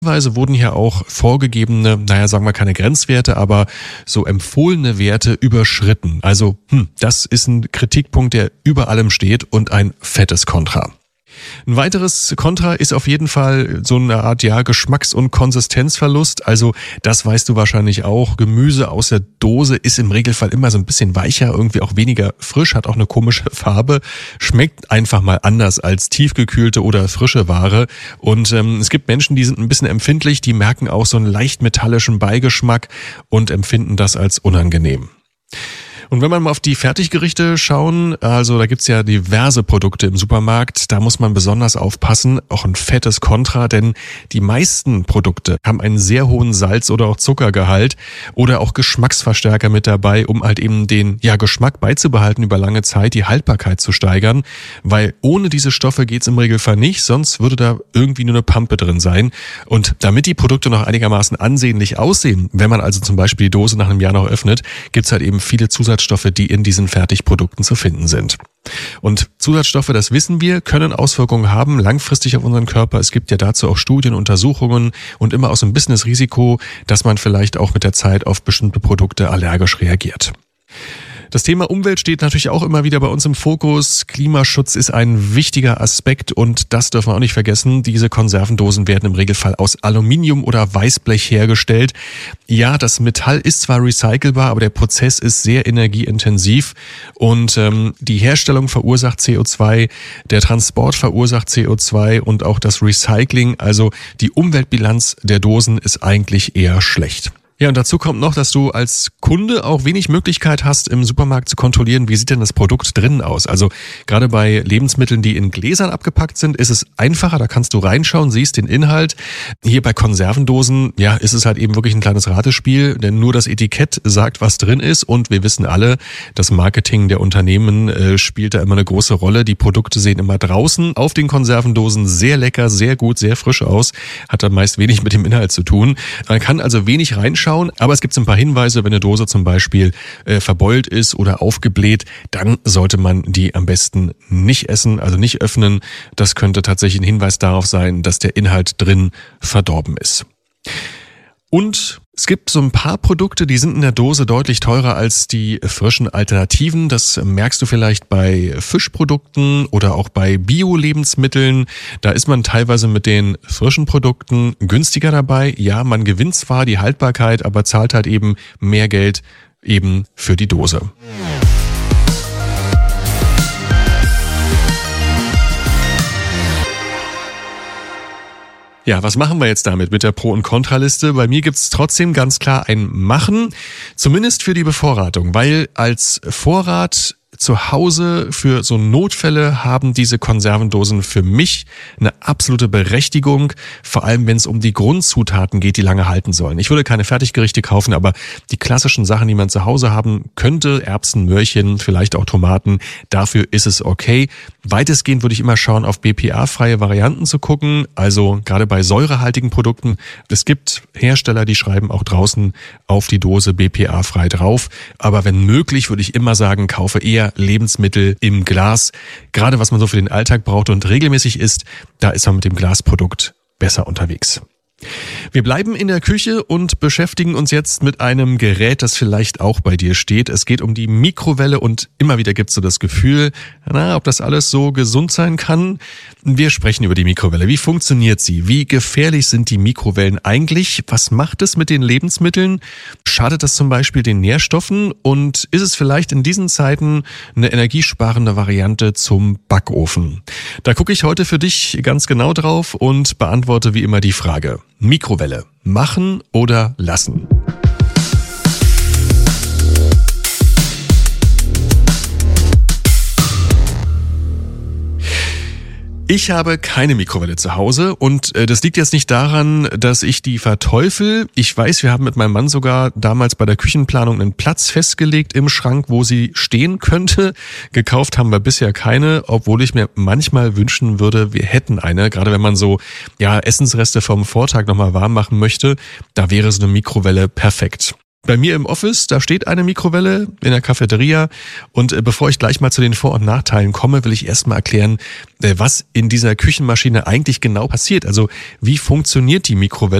Weise wurden hier auch vorgegebene, sagen wir keine Grenzwerte, aber so empfohlene Werte überschritten. Also, das ist ein Kritikpunkt, der über allem steht und ein fettes Kontra. Ein weiteres Kontra ist auf jeden Fall so eine Art, Geschmacks- und Konsistenzverlust. Also das weißt du wahrscheinlich auch. Gemüse aus der Dose ist im Regelfall immer so ein bisschen weicher, irgendwie auch weniger frisch, hat auch eine komische Farbe, schmeckt einfach mal anders als tiefgekühlte oder frische Ware. Und es gibt Menschen, die sind ein bisschen empfindlich, die merken auch so einen leicht metallischen Beigeschmack und empfinden das als unangenehm. Und wenn man mal auf die Fertiggerichte schauen, also da gibt's ja diverse Produkte im Supermarkt, da muss man besonders aufpassen, auch ein fettes Kontra, denn die meisten Produkte haben einen sehr hohen Salz- oder auch Zuckergehalt oder auch Geschmacksverstärker mit dabei, um halt eben den Geschmack beizubehalten über lange Zeit, die Haltbarkeit zu steigern, weil ohne diese Stoffe geht's im Regelfall nicht, sonst würde da irgendwie nur eine Pampe drin sein. Und damit die Produkte noch einigermaßen ansehnlich aussehen, wenn man also zum Beispiel die Dose nach einem Jahr noch öffnet, gibt's halt eben viele Zusatzstoffe, die in diesen Fertigprodukten zu finden sind. Und Zusatzstoffe, das wissen wir, können Auswirkungen haben, langfristig auf unseren Körper. Es gibt ja dazu auch Studien, Untersuchungen und immer auch so ein bisschen das Risiko, dass man vielleicht auch mit der Zeit auf bestimmte Produkte allergisch reagiert. Das Thema Umwelt steht natürlich auch immer wieder bei uns im Fokus. Klimaschutz ist ein wichtiger Aspekt und das dürfen wir auch nicht vergessen. Diese Konservendosen werden im Regelfall aus Aluminium oder Weißblech hergestellt. Ja, das Metall ist zwar recycelbar, aber der Prozess ist sehr energieintensiv und die Herstellung verursacht CO2, der Transport verursacht CO2 und auch das Recycling, also die Umweltbilanz der Dosen ist eigentlich eher schlecht. Ja, und dazu kommt noch, dass du als Kunde auch wenig Möglichkeit hast, im Supermarkt zu kontrollieren, wie sieht denn das Produkt drinnen aus. Also gerade bei Lebensmitteln, die in Gläsern abgepackt sind, ist es einfacher, da kannst du reinschauen, siehst den Inhalt. Hier bei Konservendosen, ist es halt eben wirklich ein kleines Ratespiel, denn nur das Etikett sagt, was drin ist und wir wissen alle, das Marketing der Unternehmen spielt da immer eine große Rolle. Die Produkte sehen immer draußen auf den Konservendosen sehr lecker, sehr gut, sehr frisch aus, hat dann meist wenig mit dem Inhalt zu tun. Man kann also wenig reinschauen. Aber es gibt so ein paar Hinweise, wenn eine Dose zum Beispiel verbeult ist oder aufgebläht, dann sollte man die am besten nicht essen, also nicht öffnen. Das könnte tatsächlich ein Hinweis darauf sein, dass der Inhalt drin verdorben ist. Und es gibt so ein paar Produkte, die sind in der Dose deutlich teurer als die frischen Alternativen. Das merkst du vielleicht bei Fischprodukten oder auch bei Bio-Lebensmitteln. Da ist man teilweise mit den frischen Produkten günstiger dabei. Ja, man gewinnt zwar die Haltbarkeit, aber zahlt halt eben mehr Geld eben für die Dose. Ja, was machen wir jetzt damit mit der Pro- und Kontraliste? Bei mir gibt's trotzdem ganz klar ein Machen, zumindest für die Bevorratung, weil als Vorrat zu Hause für so Notfälle haben diese Konservendosen für mich eine absolute Berechtigung, vor allem wenn es um die Grundzutaten geht, die lange halten sollen. Ich würde keine Fertiggerichte kaufen, aber die klassischen Sachen, die man zu Hause haben könnte, Erbsen, Möhrchen, vielleicht auch Tomaten, dafür ist es okay. Weitestgehend würde ich immer schauen, auf BPA-freie Varianten zu gucken, also gerade bei säurehaltigen Produkten. Es gibt Hersteller, die schreiben auch draußen auf die Dose BPA-frei drauf, aber wenn möglich würde ich immer sagen, kaufe eher Lebensmittel im Glas. Gerade was man so für den Alltag braucht und regelmäßig isst, da ist man mit dem Glasprodukt besser unterwegs. Wir bleiben in der Küche und beschäftigen uns jetzt mit einem Gerät, das vielleicht auch bei dir steht. Es geht um die Mikrowelle und immer wieder gibt es so das Gefühl, ob das alles so gesund sein kann. Wir sprechen über die Mikrowelle. Wie funktioniert sie? Wie gefährlich sind die Mikrowellen eigentlich? Was macht es mit den Lebensmitteln? Schadet das zum Beispiel den Nährstoffen? Und ist es vielleicht in diesen Zeiten eine energiesparende Variante zum Backofen? Da gucke ich heute für dich ganz genau drauf und beantworte wie immer die Frage: Mikrowelle, machen oder lassen? Ich habe keine Mikrowelle zu Hause und das liegt jetzt nicht daran, dass ich die verteufel. Ich weiß, wir haben mit meinem Mann sogar damals bei der Küchenplanung einen Platz festgelegt im Schrank, wo sie stehen könnte. Gekauft haben wir bisher keine, obwohl ich mir manchmal wünschen würde, wir hätten eine. Gerade wenn man so Essensreste vom Vortag nochmal warm machen möchte, da wäre so eine Mikrowelle perfekt. Bei mir im Office, da steht eine Mikrowelle in der Cafeteria und bevor ich gleich mal zu den Vor- und Nachteilen komme, will ich erstmal erklären, was in dieser Küchenmaschine eigentlich genau passiert. Also wie funktioniert die Mikrowelle?